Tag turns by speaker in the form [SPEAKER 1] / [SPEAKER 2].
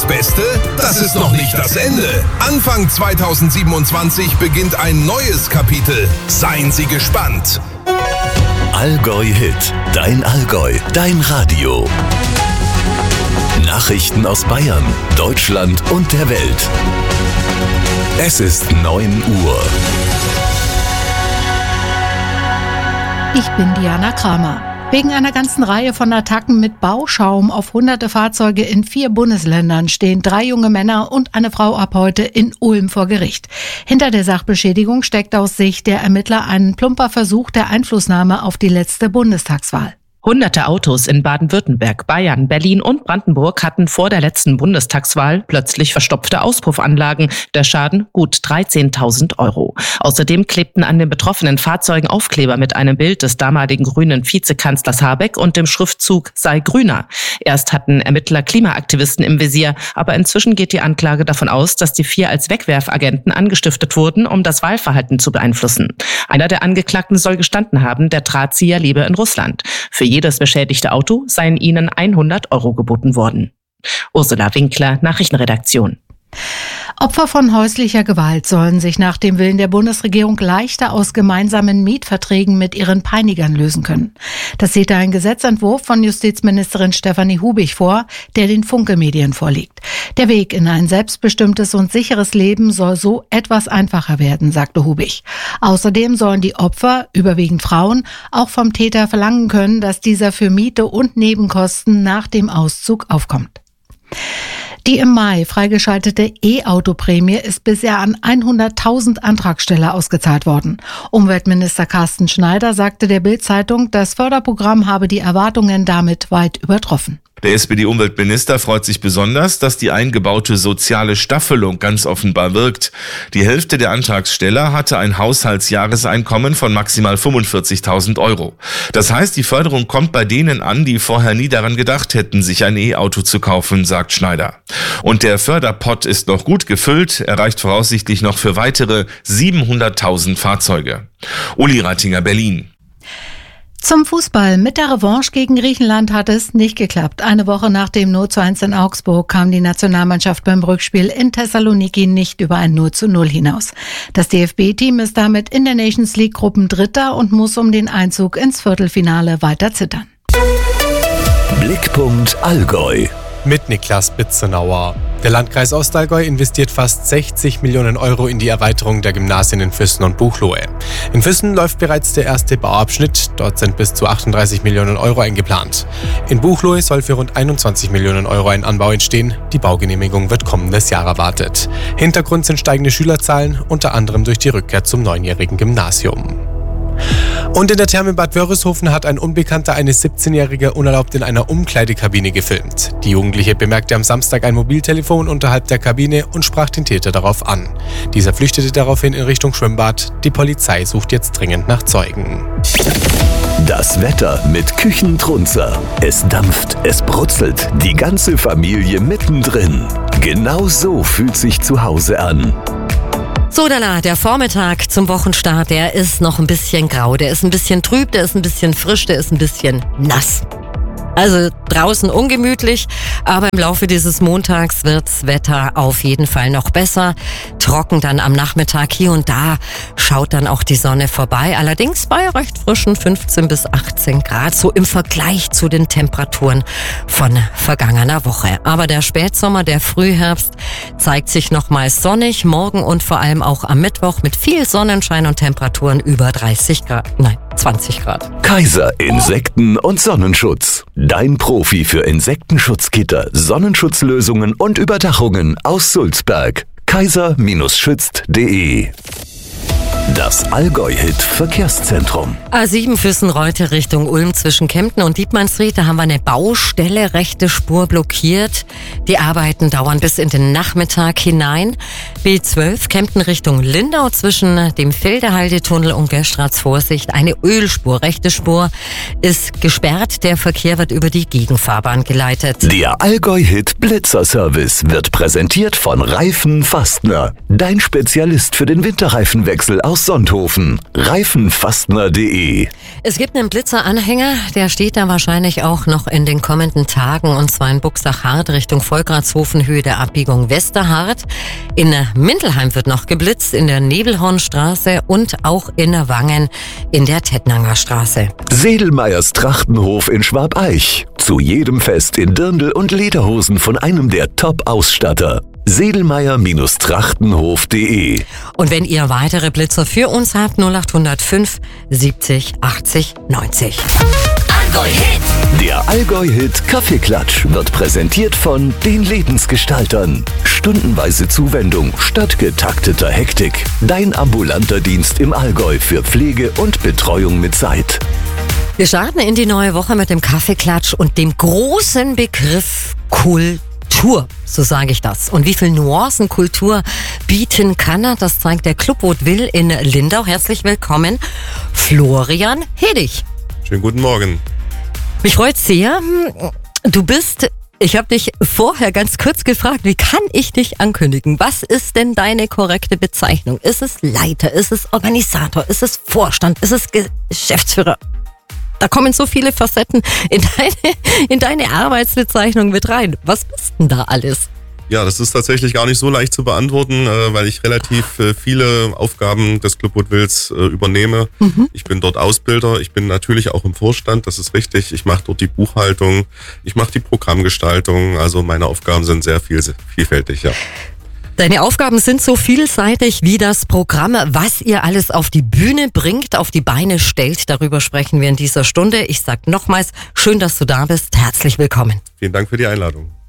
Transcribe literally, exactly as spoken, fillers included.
[SPEAKER 1] Beste? Das ist noch nicht das Ende. Anfang zweitausendsiebenundzwanzig beginnt ein neues Kapitel. Seien Sie gespannt.
[SPEAKER 2] Allgäu Hit. Dein Allgäu. Dein Radio. Nachrichten aus Bayern, Deutschland und der Welt. Es ist neun Uhr.
[SPEAKER 3] Ich bin Diana Kramer. Wegen einer ganzen Reihe von Attacken mit Bauschaum auf hunderte Fahrzeuge in vier Bundesländern stehen drei junge Männer und eine Frau ab heute in Ulm vor Gericht. Hinter der Sachbeschädigung steckt aus Sicht der Ermittler ein plumper Versuch der Einflussnahme auf die letzte Bundestagswahl.
[SPEAKER 4] Hunderte Autos in Baden-Württemberg, Bayern, Berlin und Brandenburg hatten vor der letzten Bundestagswahl plötzlich verstopfte Auspuffanlagen. Der Schaden gut dreizehntausend Euro. Außerdem klebten an den betroffenen Fahrzeugen Aufkleber mit einem Bild des damaligen grünen Vizekanzlers Habeck und dem Schriftzug "Sei grüner". Erst hatten Ermittler Klimaaktivisten im Visier, aber inzwischen geht die Anklage davon aus, dass die vier als Wegwerfagenten angestiftet wurden, um das Wahlverhalten zu beeinflussen. Einer der Angeklagten soll gestanden haben, der Drahtzieher lebe in Russland. Für jedes beschädigte Auto seien ihnen hundert Euro geboten worden. Ursula Winkler, Nachrichtenredaktion.
[SPEAKER 3] Opfer von häuslicher Gewalt sollen sich nach dem Willen der Bundesregierung leichter aus gemeinsamen Mietverträgen mit ihren Peinigern lösen können. Das sieht ein Gesetzentwurf von Justizministerin Stefanie Hubig vor, der den Funke-Medien vorliegt. Der Weg in ein selbstbestimmtes und sicheres Leben soll so etwas einfacher werden, sagte Hubig. Außerdem sollen die Opfer, überwiegend Frauen, auch vom Täter verlangen können, dass dieser für Miete und Nebenkosten nach dem Auszug aufkommt. Die im Mai freigeschaltete E-Auto-Prämie ist bisher an hunderttausend Antragsteller ausgezahlt worden. Umweltminister Carsten Schneider sagte der Bild-Zeitung, das Förderprogramm habe die Erwartungen damit weit übertroffen.
[SPEAKER 5] Der S P D-Umweltminister freut sich besonders, dass die eingebaute soziale Staffelung ganz offenbar wirkt. Die Hälfte der Antragsteller hatte ein Haushaltsjahreseinkommen von maximal fünfundvierzigtausend Euro. Das heißt, die Förderung kommt bei denen an, die vorher nie daran gedacht hätten, sich ein E-Auto zu kaufen, sagt Schneider. Und der Förderpott ist noch gut gefüllt, er reicht voraussichtlich noch für weitere siebenhunderttausend Fahrzeuge. Uli Rattinger, Berlin.
[SPEAKER 3] Zum Fußball. Mit der Revanche gegen Griechenland hat es nicht geklappt. Eine Woche nach dem null zu eins in Augsburg kam die Nationalmannschaft beim Rückspiel in Thessaloniki nicht über ein null zu null hinaus. Das D F B-Team ist damit in der Nations League Gruppendritter und muss um den Einzug ins Viertelfinale weiter zittern.
[SPEAKER 2] Blickpunkt Allgäu.
[SPEAKER 6] Mit Niklas Bitzenauer. Der Landkreis Ostallgäu investiert fast sechzig Millionen Euro in die Erweiterung der Gymnasien in Füssen und Buchloe. In Füssen läuft bereits der erste Bauabschnitt. Dort sind bis zu achtunddreißig Millionen Euro eingeplant. In Buchloe soll für rund einundzwanzig Millionen Euro ein Anbau entstehen. Die Baugenehmigung wird kommendes Jahr erwartet. Hintergrund sind steigende Schülerzahlen, unter anderem durch die Rückkehr zum neunjährigen Gymnasium. Und in der Therme Bad Wörishofen hat ein Unbekannter eine siebzehnjährige unerlaubt in einer Umkleidekabine gefilmt. Die Jugendliche bemerkte am Samstag ein Mobiltelefon unterhalb der Kabine und sprach den Täter darauf an. Dieser flüchtete daraufhin in Richtung Schwimmbad. Die Polizei sucht jetzt dringend nach Zeugen.
[SPEAKER 2] Das Wetter mit Küchentrunzer. Es dampft, es brutzelt, die ganze Familie mittendrin. Genau so fühlt sich zu Hause an.
[SPEAKER 7] So, Dana, der Vormittag zum Wochenstart, der ist noch ein bisschen grau, der ist ein bisschen trüb, der ist ein bisschen frisch, der ist ein bisschen nass. Also draußen ungemütlich, aber im Laufe dieses Montags wird's Wetter auf jeden Fall noch besser. Trocken dann am Nachmittag, hier und da schaut dann auch die Sonne vorbei. Allerdings bei recht frischen fünfzehn bis achtzehn Grad, so im Vergleich zu den Temperaturen von vergangener Woche. Aber der Spätsommer, der Frühherbst zeigt sich nochmals sonnig, morgen und vor allem auch am Mittwoch mit viel Sonnenschein und Temperaturen über dreißig Grad, nein, zwanzig Grad.
[SPEAKER 2] Kaiser Insekten- und Sonnenschutz. Dein Profi für Insektenschutzgitter, Sonnenschutzlösungen und Überdachungen aus Sulzberg. kaiser schützt punkt de. Das Allgäu-Hit-Verkehrszentrum.
[SPEAKER 7] A sieben Füssen-Reutte Richtung Ulm zwischen Kempten und Dietmannsried. Da haben wir eine Baustelle, rechte Spur blockiert. Die Arbeiten dauern bis in den Nachmittag hinein. B zwölf Kempten Richtung Lindau zwischen dem Felderhaldetunnel und Gerstratz Vorsicht. Eine Ölspur, rechte Spur ist gesperrt. Der Verkehr wird über die Gegenfahrbahn geleitet.
[SPEAKER 2] Der Allgäu-Hit Blitzer-Service wird präsentiert von Reifen Fastner. Dein Spezialist für den Winterreifenwechsel aus aus Sonthofen. Reifenfastner punkt de.
[SPEAKER 7] Es gibt einen Blitzer-Anhänger, der steht da wahrscheinlich auch noch in den kommenden Tagen, und zwar in Buxach-Hart Richtung Volkratshofen, Höhe der Abbiegung Westerhart. In Mindelheim wird noch geblitzt, in der Nebelhornstraße und auch in Wangen in der Tettnanger Straße.
[SPEAKER 2] Sedelmeyers Trachtenhof in Schwabeich. Zu jedem Fest in Dirndl und Lederhosen von einem der Top-Ausstatter. Sedelmeyer Trachtenhof punkt de.
[SPEAKER 7] Und wenn ihr weitere Blitzer für uns habt, null acht null fünf siebzig achtzig neunzig.
[SPEAKER 2] Allgäu-Hit. Der Allgäu-Hit Kaffeeklatsch wird präsentiert von den Lebensgestaltern. Stundenweise Zuwendung statt getakteter Hektik. Dein ambulanter Dienst im Allgäu für Pflege und Betreuung mit Zeit.
[SPEAKER 7] Wir starten in die neue Woche mit dem Kaffeeklatsch und dem großen Begriff Kultur. So sage ich das. Und wie viel Nuancen Kultur bieten kann, das zeigt der Club Vaudeville in Lindau. Herzlich willkommen, Florian Hedig.
[SPEAKER 8] Schönen guten Morgen.
[SPEAKER 7] Mich freut sehr. Du bist, ich habe dich vorher ganz kurz gefragt, wie kann ich dich ankündigen? Was ist denn deine korrekte Bezeichnung? Ist es Leiter? Ist es Organisator? Ist es Vorstand? Ist es Geschäftsführer? Da kommen so viele Facetten in deine, in deine Arbeitsbezeichnung mit rein. Was bist denn da alles?
[SPEAKER 8] Ja, das ist tatsächlich gar nicht so leicht zu beantworten, weil ich relativ viele Aufgaben des Club Vaudevilles übernehme. Mhm. Ich bin dort Ausbilder, ich bin natürlich auch im Vorstand, das ist richtig. Ich mache dort die Buchhaltung, ich mache die Programmgestaltung. Also meine Aufgaben sind sehr viel, sehr vielfältig, ja.
[SPEAKER 7] Deine Aufgaben sind so vielseitig wie das Programm, was ihr alles auf die Bühne bringt, auf die Beine stellt. Darüber sprechen wir in dieser Stunde. Ich sage nochmals, schön, dass du da bist. Herzlich willkommen.
[SPEAKER 8] Vielen Dank für die Einladung.